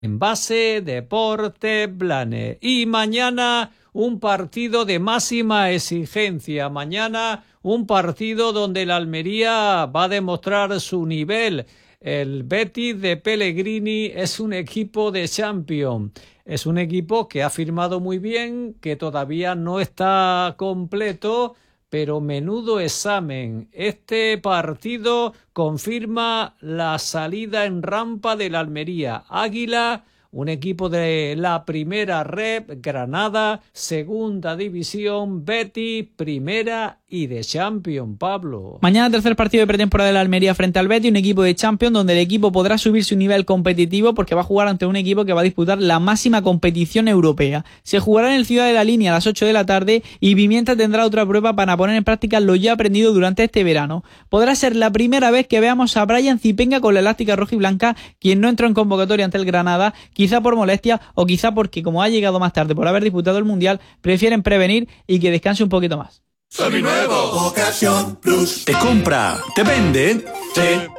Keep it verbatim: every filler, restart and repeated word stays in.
En Base Deportes Blanes. Y mañana un partido de máxima exigencia. Mañana un partido donde el Almería va a demostrar su nivel. El Betis de Pellegrini es un equipo de Champions. Es un equipo que ha firmado muy bien, que todavía no está completo, pero menudo examen. Este partido confirma la salida en rampa del Almería. Águila, un equipo de la primera rep, Granada, segunda división, Betis, primera y de Champions, Pablo. Mañana tercer partido de pretemporada de la Almería frente al Betis, un equipo de Champions donde el equipo podrá subir su nivel competitivo porque va a jugar ante un equipo que va a disputar la máxima competición europea. Se jugará en el Ciudad de la Línea a las ocho de la tarde y Pimienta tendrá otra prueba para poner en práctica lo ya aprendido durante este verano. Podrá ser la primera vez que veamos a Brian Zipenga con la elástica roja y blanca, quien no entró en convocatoria ante el Granada, quizá por molestia o quizá porque, como ha llegado más tarde por haber disputado el Mundial, prefieren prevenir y que descanse un poquito más. Seminuevo, Ocasión Plus. Te compra, te vende, te